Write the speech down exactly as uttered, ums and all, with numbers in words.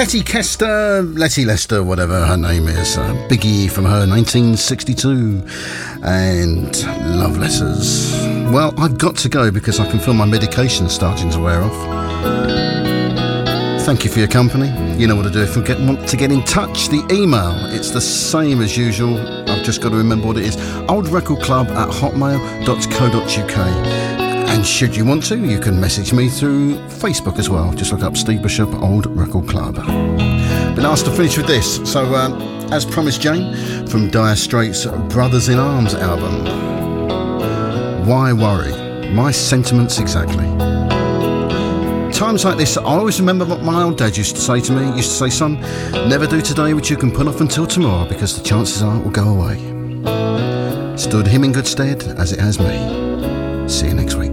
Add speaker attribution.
Speaker 1: Ketty Kester, Letty Lester, whatever her name is. Uh, Biggie from her nineteen sixty-two. And Love Letters. Well, I've got to go because I can feel my medication starting to wear off. Thank you for your company. You know what to do if you get, want to get in touch. The email, it's the same as usual. I've just got to remember what it is. old record club at hotmail dot co dot uk. And should you want to, you can message me through Facebook as well. Just look up Steve Bishop, Old Record Club. Been asked to finish with this. So, uh, as promised, Jane, from Dire Straits' Brothers in Arms album. Why worry? My sentiments exactly. Times like this, I always remember what my old dad used to say to me. He used to say, son, never do today what you can put off until tomorrow, because the chances are it will go away. Stood him in good stead, as it has me. See you next week.